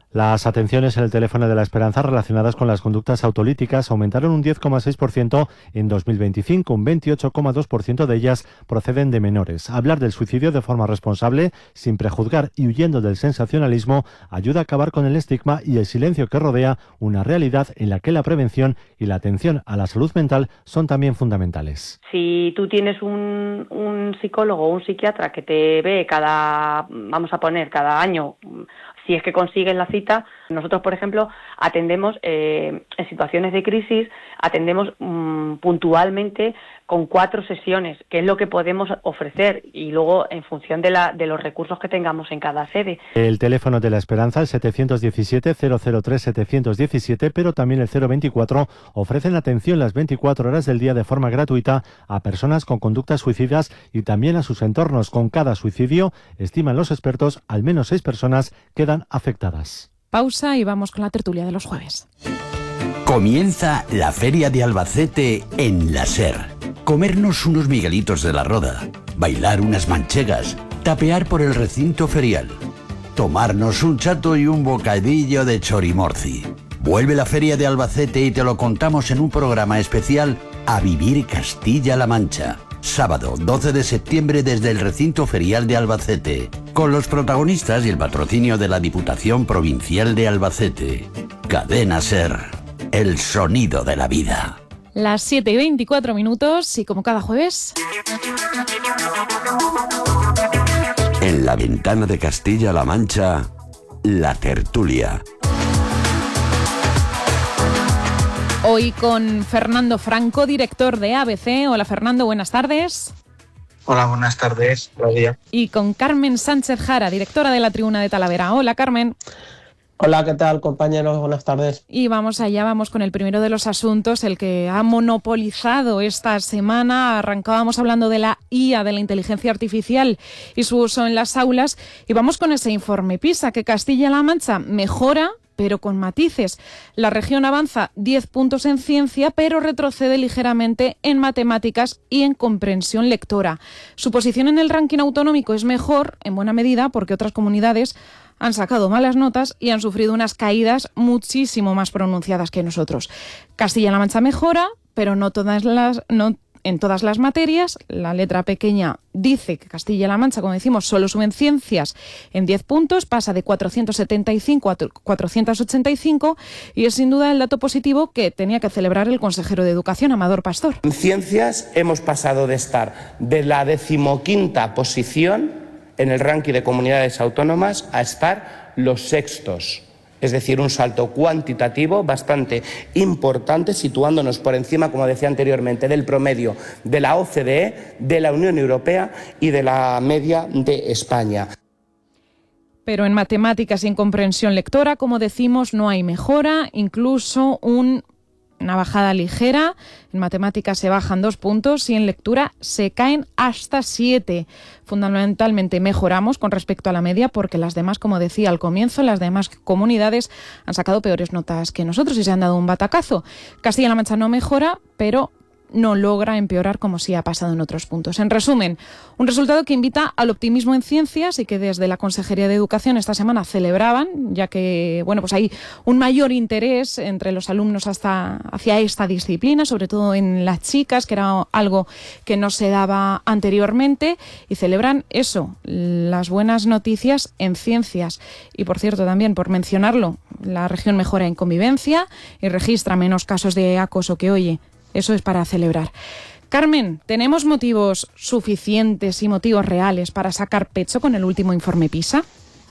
Las atenciones en el teléfono de la esperanza relacionadas con las conductas autolíticas aumentaron un 10,6% en 2025, un 28,2% de ellas proceden de menores. Hablar del suicidio de forma responsable, sin prejuzgar y huyendo del sensacionalismo, ayuda a acabar con el estigma y el silencio que rodea una realidad en la que la prevención y la atención a la salud mental son también fundamentales. Si tú tienes un psicólogo o un psiquiatra que te ve cada año, si es que consiguen la cita, nosotros, por ejemplo, atendemos en situaciones de crisis, atendemos puntualmente con 4 sesiones, que es lo que podemos ofrecer, y luego en función de los recursos que tengamos en cada sede. El teléfono de la esperanza, el 717-003-717, pero también el 024, ofrecen atención las 24 horas del día de forma gratuita a personas con conductas suicidas y también a sus entornos. Con cada suicidio, estiman los expertos, al menos 6 personas quedan afectadas. Pausa y vamos con la tertulia de los jueves. Comienza la Feria de Albacete en la SER. Comernos unos miguelitos de la Roda, bailar unas manchegas, tapear por el recinto ferial, tomarnos un chato y un bocadillo de chorimorci. Vuelve la Feria de Albacete y te lo contamos en un programa especial A Vivir Castilla-La Mancha. Sábado 12 de septiembre desde el recinto ferial de Albacete, con los protagonistas y el patrocinio de la Diputación Provincial de Albacete. Cadena SER, el sonido de la vida. Las 7:24 y como cada jueves... En la ventana de Castilla-La Mancha, la tertulia. Hoy con Fernando Franco, director de ABC. Hola Fernando, buenas tardes. Hola, buenas tardes. Claudia. Y con Carmen Sánchez Jara, directora de la Tribuna de Talavera. Hola Carmen. Hola, ¿qué tal, compañeros? Buenas tardes. Y vamos con el primero de los asuntos, el que ha monopolizado esta semana. Arrancábamos hablando de la IA, de la inteligencia artificial y su uso en las aulas. Y vamos con ese informe PISA, que Castilla-La Mancha mejora, pero con matices. La región avanza 10 puntos en ciencia, pero retrocede ligeramente en matemáticas y en comprensión lectora. Su posición en el ranking autonómico es mejor, en buena medida, porque otras comunidades han sacado malas notas y han sufrido unas caídas muchísimo más pronunciadas que nosotros. Castilla-La Mancha mejora, pero no en todas las materias. La letra pequeña dice que Castilla-La Mancha, como decimos, solo sube en ciencias en 10 puntos, pasa de 475 a 485, y es sin duda el dato positivo que tenía que celebrar el consejero de Educación, Amador Pastor. En ciencias hemos pasado de estar de la 15ª posición en el ranking de comunidades autónomas a estar los 6º. Es decir, un salto cuantitativo bastante importante, situándonos por encima, como decía anteriormente, del promedio de la OCDE, de la Unión Europea y de la media de España. Pero en matemáticas y en comprensión lectora, como decimos, no hay mejora, incluso una bajada ligera. En matemáticas se bajan 2 puntos y en lectura se caen hasta 7. Fundamentalmente mejoramos con respecto a la media porque las demás, como decía al comienzo, las demás comunidades han sacado peores notas que nosotros y se han dado un batacazo. Castilla-La Mancha no mejora, pero no logra empeorar como sí ha pasado en otros puntos. En resumen, un resultado que invita al optimismo en ciencias y que desde la Consejería de Educación esta semana celebraban, ya que pues hay un mayor interés entre los alumnos hacia esta disciplina, sobre todo en las chicas, que era algo que no se daba anteriormente, y celebran eso, las buenas noticias en ciencias. Y por cierto, también por mencionarlo, la región mejora en convivencia y registra menos casos de acoso, que oye, eso es para celebrar. Carmen, ¿tenemos motivos suficientes y motivos reales para sacar pecho con el último informe PISA?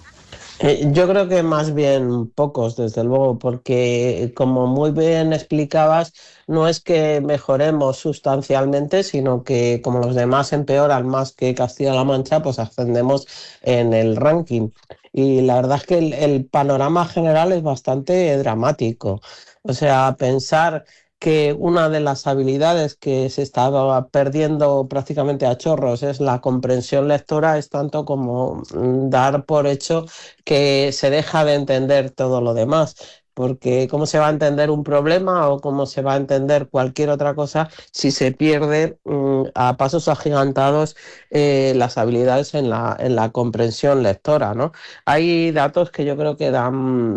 Yo creo que más bien pocos, desde luego, porque como muy bien explicabas, no es que mejoremos sustancialmente, sino que como los demás empeoran más que Castilla-La Mancha, pues ascendemos en el ranking. Y la verdad es que el panorama general es bastante dramático. O sea, pensar que una de las habilidades que se estaba perdiendo prácticamente a chorros es la comprensión lectora, es tanto como dar por hecho que se deja de entender todo lo demás. Porque ¿cómo se va a entender un problema o cómo se va a entender cualquier otra cosa si se pierde a pasos agigantados las habilidades en la comprensión lectora, ¿no? Hay datos que yo creo que dan